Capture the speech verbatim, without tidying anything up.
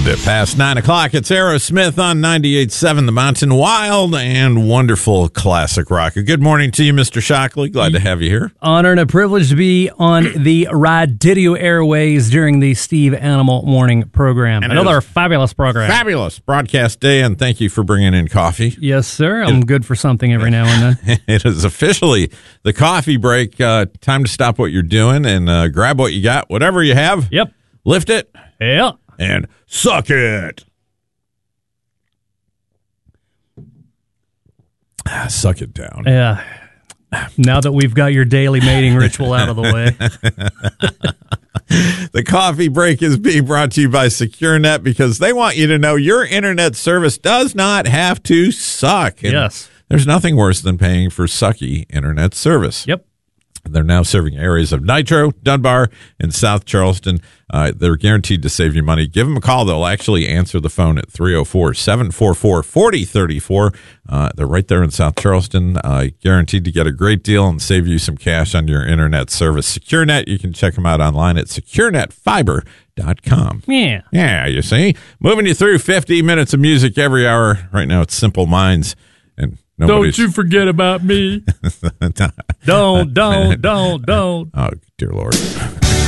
Minute past nine o'clock. It's Aerosmith on ninety-eight point seven The Mountain. Wild and wonderful classic rock. Good morning to you, Mister Shockley. Glad to have you here. Honor and a privilege to be on the Radio Airways during the Steve Animal Morning program. And Another fabulous program. Fabulous broadcast day, and thank you for bringing in coffee. Yes, sir. I'm it, good for something every now and then. It is officially the coffee break. Uh, time to stop what you're doing and uh, grab what you got, whatever you have. Yep. Lift it. Yeah. And suck it. Ah, suck it down. Yeah. Now that we've got your daily mating ritual out of the way. The coffee break is being brought to you by SecureNet because they want you to know your internet service does not have to suck. And yes. There's nothing worse than paying for sucky internet service. Yep. They're now serving areas of Nitro, Dunbar, and South Charleston. Uh, they're guaranteed to save you money. Give them a call. They'll actually answer the phone at three oh four, seven four four, four oh three four. Uh, they're right there in South Charleston. Uh, guaranteed to get a great deal and save you some cash on your internet service. SecureNet, you can check them out online at secure net fiber dot com. Yeah. Yeah, you see? Moving you through fifty minutes of music every hour. Right now it's Simple Minds. And Nobody's... Don't you forget about me. don't, don't, don't, don't. Oh, dear Lord.